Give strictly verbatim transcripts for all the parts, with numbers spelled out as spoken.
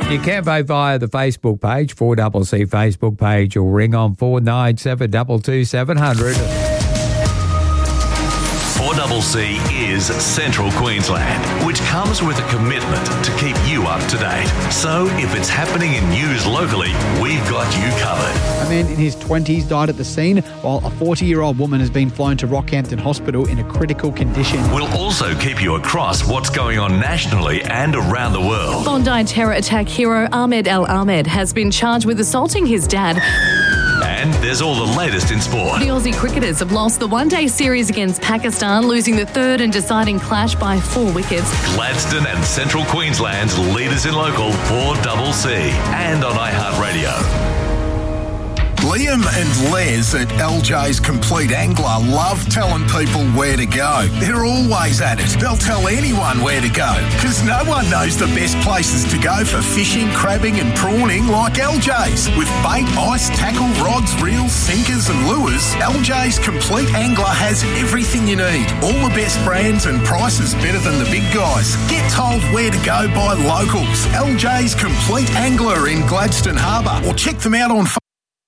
You can vote via the Facebook page, four C C Facebook page, or ring on four nine seven two two seven zero zero. four C C is Central Queensland, which comes with a commitment to keep you up to date. So if it's happening in news locally, we've got you covered. A man in his twenties died at the scene, while a forty-year-old woman has been flown to Rockhampton Hospital in a critical condition. We'll also keep you across what's going on nationally and around the world. Bondi terror attack hero Ahmed El Ahmed has been charged with assaulting his dad. And there's all the latest in sport. The Aussie cricketers have lost the one-day series against Pakistan, losing the third and deciding clash by four wickets. Gladstone and Central Queensland's leaders in local, four C C, and on iHeartRadio. Liam and Les at L J's Complete Angler love telling people where to go. They're always at it. They'll tell anyone where to go, because no one knows the best places to go for fishing, crabbing and prawning like L J's. With bait, ice, tackle, rods, reels, sinkers and lures, L J's Complete Angler has everything you need. All the best brands and prices better than the big guys. Get told where to go by locals. L J's Complete Angler in Gladstone Harbour, or check them out on Facebook.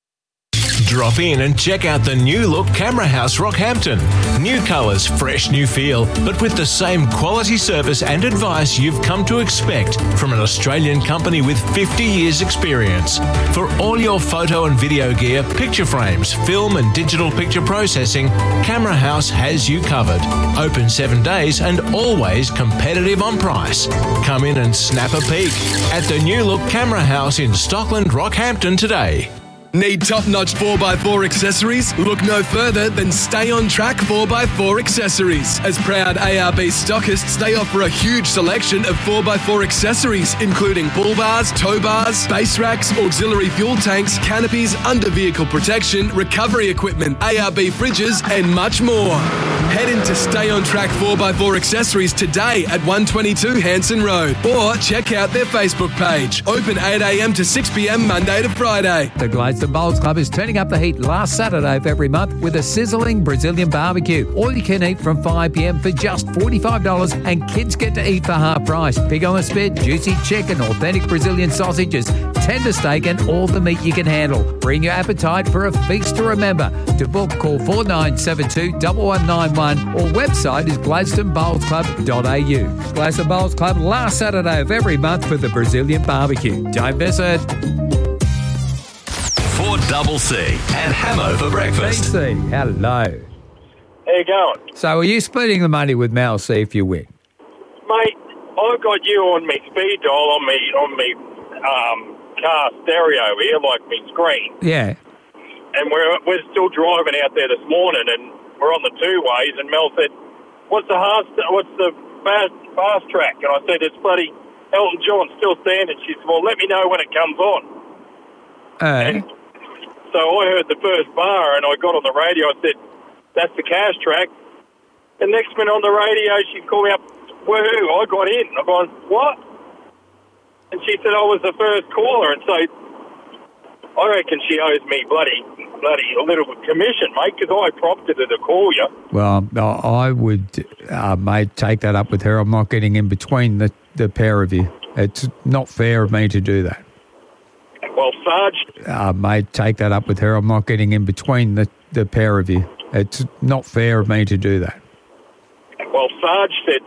Drop in and check out the new look Camera House Rockhampton. New colours, fresh new feel, but with the same quality service and advice you've come to expect from an Australian company with fifty years experience. For all your photo and video gear, picture frames, film and digital picture processing, Camera House has you covered. Open seven days and always competitive on price. Come in and snap a peek at the new look Camera House in Stockland, Rockhampton today. Need top-notch four by four accessories? Look no further than Stay On Track four by four accessories. As proud A R B stockists, they offer a huge selection of four by four accessories, including bull bars, tow bars, base racks, auxiliary fuel tanks, canopies, under-vehicle protection, recovery equipment, A R B fridges, and much more. Head into Stay On Track four by four accessories today at one twenty-two Hanson Road, or check out their Facebook page. Open eight a m to six p m Monday to Friday. The Gladstone Bowls Club is turning up the heat last Saturday of every month with a sizzling Brazilian barbecue. All you can eat from five p m for just forty-five dollars, and kids get to eat for half price. Pig on the spit, juicy chicken, authentic Brazilian sausages, tender steak and all the meat you can handle. Bring your appetite for a feast to remember. To book, call four nine seven two, one one nine one or website is gladstone bowls club dot a u. Gladstone Bowls Club last Saturday of every month for the Brazilian barbecue. Don't miss it. four C C and Hamo for breakfast. B C, hello. How you going? So are you splitting the money with Mel, see if you win? Mate, I've got you on me speed dial on me on me um, car stereo here, like me screen. Yeah. And we're we're still driving out there this morning, and we're on the two ways. And Mel said, "What's the hard, What's the fast fast track?" And I said, "It's bloody Elton John, Still Standing." She said, "Well, let me know when it comes on." Uh, So I heard the first bar, and I got on the radio. I said, "That's the cash track." The next minute on the radio, she called me up. Woohoo! I got in. I gone, "What?" And she said I was the first caller, and so I reckon she owes me bloody, bloody a little commission, mate, because I prompted her to call you. well, I would, uh, mate, take that up with her. I'm not getting in between the, the pair of you. It's not fair of me to do that. Well, Sarge... Uh, mate, take that up with her. I'm not getting in between the, the pair of you. It's not fair of me to do that. Well, Sarge said